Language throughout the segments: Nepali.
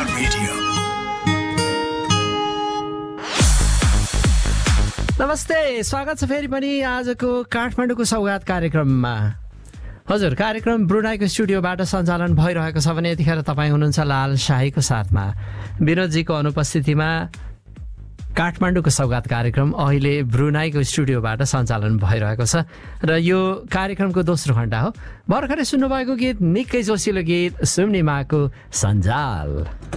Star Radio. नमस्ते, स्वागत छ फेरि पनि आजको काठमाडौँको सौगात कार्यक्रममा। हजुर, कार्यक्रम ब्रुनाईको स्टुडियोबाट सञ्चालन भइरहेको छ भने यतिखेर तपाईँ हुनुहुन्छ लाल शाहीको साथमा। विनोदजीको अनुपस्थितिमा काठमाडौँको सौगात कार्यक्रम अहिले ब्रुनाईको स्टुडियोबाट सञ्चालन भइरहेको छ र यो कार्यक्रमको दोस्रो घण्टा हो। भर्खरै सुन्नुभएको गीत निकै जोसिलो गीत सुम्निमाको सञ्जाल।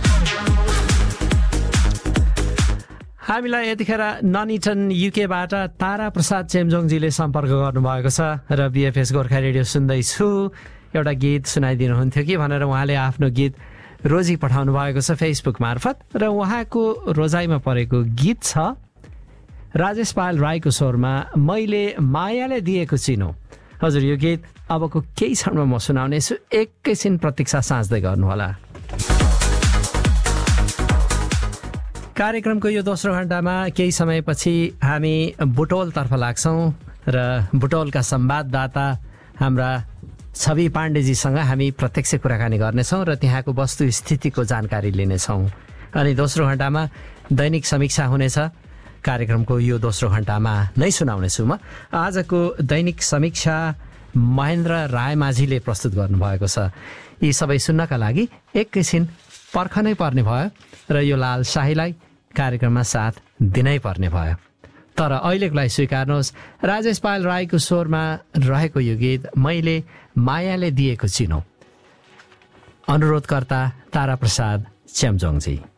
हामीलाई यतिखेर ननिटन युकेबाट तारा प्रसाद चेम्जोङजीले सम्पर्क गर्नुभएको छ र बिएफएस गोर्खा रेडियो सुन्दैछु, एउटा गीत सुनाइदिनुहुन्थ्यो कि भनेर उहाँले आफ्नो गीत रोजी पठाउनु भएको छ फेसबुक मार्फत र उहाँको रोजाइमा परेको गीत छ राजेश पायल राईको स्वरमा मैले मायाले दिएको चिनो। हजुर, यो गीत अबको केही क्षणमा म सुनाउनेछु, एकैछिन प्रतीक्षा साँच्दै गर्नुहोला। कार्यक्रमको यो दोस्रो घण्टामा केही समयपछि हामी बुटोलतर्फ लाग्छौँ र बुटोलका संवाददाता हाम्रा छवि पाण्डेजीसँग हामी प्रत्यक्ष कुराकानी गर्नेछौँ र त्यहाँको वस्तुस्थितिको जानकारी लिनेछौँ। अनि दोस्रो घण्टामा दैनिक समीक्षा हुनेछ। कार्यक्रमको यो दोस्रो घण्टामा नै सुनाउनेछु म। आजको दैनिक समीक्षा महेन्द्र रायमाझीले प्रस्तुत गर्नुभएको छ। यी सबै सुन्नका लागि एकैछिन पर्खनै पर्ने भयो र यो लाल शाहीलाई कार्यक्रममा साथ दिनै पर्ने भयो। तर अहिलेको लागि स्वीकार्नुहोस्, राजेश पायल राईको स्वरमा रहेको यो गीत मैले मायाले दिएको चिनो। अनुरोधकर्ता तारा प्रसाद चेम्जोङजी।